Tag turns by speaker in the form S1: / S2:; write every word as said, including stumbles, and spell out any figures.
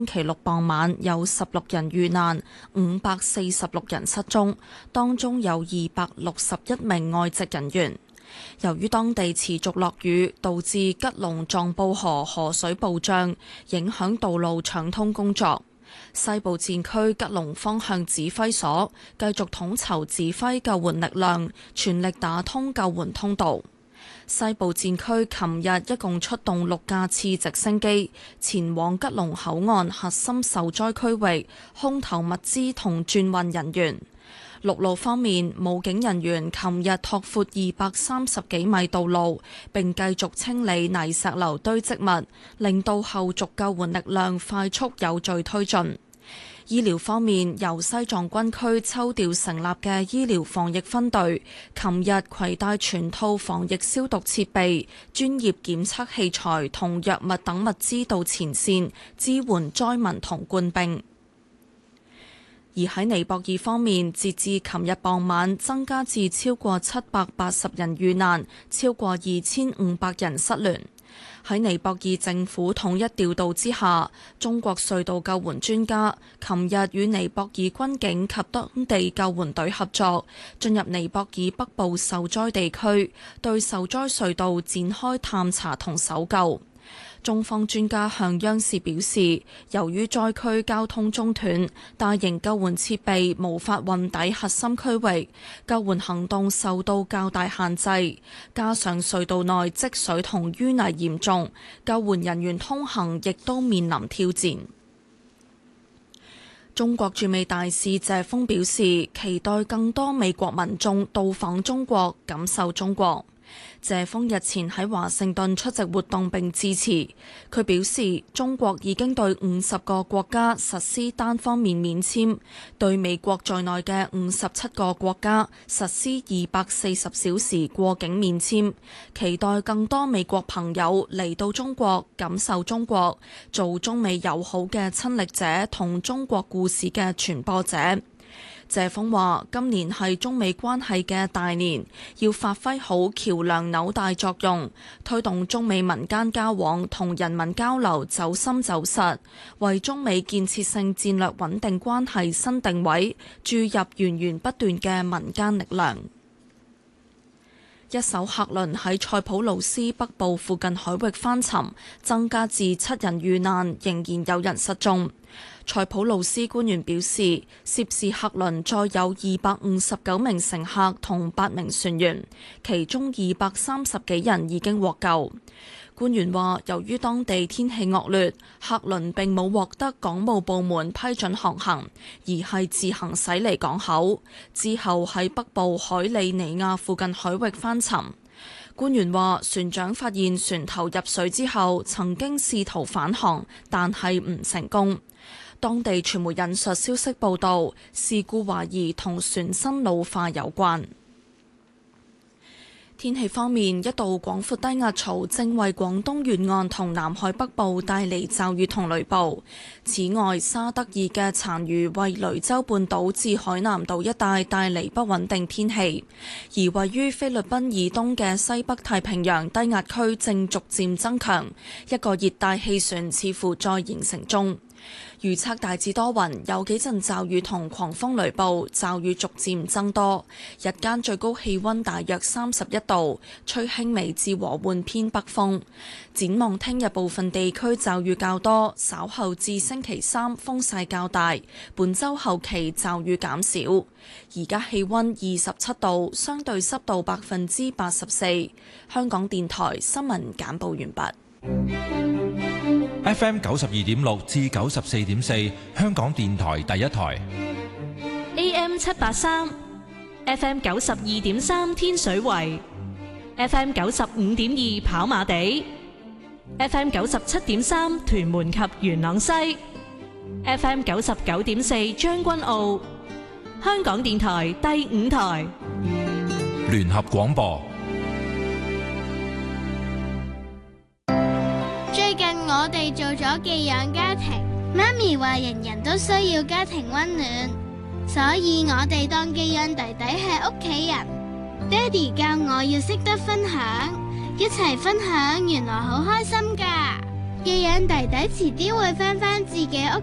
S1: 星期六傍晚有十六人遇難，五百四十六人失蹤，當中有二百六十一名外籍人員。由於當地持續落雨，導致吉隆藏布河河水暴漲，影響道路暢通工作。西部戰區吉隆方向指揮所繼續統籌指揮救援力量，全力打通救援通道。西部戰區琴日一共出動六架次直升機前往吉隆口岸核心受災區域，空投物資同轉運人員。陸路方面，武警人員琴日拓闊二百三十幾米道路，並繼續清理泥石流堆積物，令到後續救援力量快速有序推進。醫療方面，由西藏軍區抽調成立嘅醫療防疫分隊，琴日攜帶全套防疫消毒設備、專業檢測器材同藥物等物資到前線，支援災民同官兵。而喺尼泊爾方面，截至琴日傍晚，增加至超過七百八十人遇難，超過二千五百人失聯。喺尼泊爾政府統一調度之下，中國隧道救援專家琴日與尼泊爾軍警及當地救援隊合作，進入尼泊爾北部受災地區，對受災隧道展開探查同搜救。中方專家向央視表示，由於災區交通中斷，大型救援設備無法運抵核心區域，救援行動受到較大限制，加上隧道內積水同淤泥嚴重，救援人員通行亦都面臨挑戰。中國駐美大使謝鋒表示，期待更多美國民眾到訪中國，感受中國。謝鋒日前喺華盛頓出席活動並致辭，佢表示中國已經對五十個國家實施單方面免簽，對美國在內嘅五十七個國家實施二百四十小時過境免簽，期待更多美國朋友嚟到中國，感受中國，做中美友好嘅親歷者同中國故事嘅傳播者。謝鋒話：今年係中美關係嘅大年，要發揮好橋梁紐帶作用，推動中美民間交往同人民交流走深走實，為中美建設性戰略穩定關係新定位，注入源源不斷嘅民間力量。一艘客輪喺塞浦路斯北部附近海域翻沉，增加至七人遇難，仍然有人失蹤。塞浦路斯官員表示，涉事客輪載有二百五十九名乘客同八名船員，其中二百三十幾人已經獲救。官員話，由於當地天氣惡劣，客輪並冇獲得港務部門批准航行，而係自行駛離港口，之後喺北部海里尼亞附近海域翻沉。官員話，船長發現船頭入水之後，曾經試圖返航，但係唔成功。當地傳媒引述消息報道，事故懷疑同船身老化有關。天氣方面，一道廣闊低壓槽正為廣東沿岸同南海北部帶嚟驟雨同雷暴。此外，沙德爾嘅殘餘為雷州半島至海南島一帶帶嚟不穩定天氣，而位於菲律賓以東嘅西北太平洋低壓區正逐漸增強，一個熱帶氣旋似乎在形成中。預測大致多雲，有幾陣驟雨同狂風雷暴，驟雨逐漸增多。日間最高氣溫大約三十一度，吹輕微至和緩偏北風。展望聽日部分地區驟雨較多，稍後至星期三風勢較大。本週後期驟雨減少。而家氣溫二十七度，相對濕度百分之八十四。香港電台新聞簡報完畢。
S2: F M 九十二點六至九十四點四，香港電台第一台。
S3: A M 七八三 ，F M 九十二點三天水圍 ，F M 九十五點二跑馬地 ，F M 九十七點三屯門及元朗西 ，F M 九十九點四將軍澳。香港電台第五台
S2: 聯合廣播。
S4: 最近我哋做咗寄養家庭，媽咪話人人都需要家庭溫暖，所以我哋當寄養弟弟係屋企人。爹哋教我要識得分享，一齊分享原來好開心㗎。 寄養弟弟遲啲會返返自己屋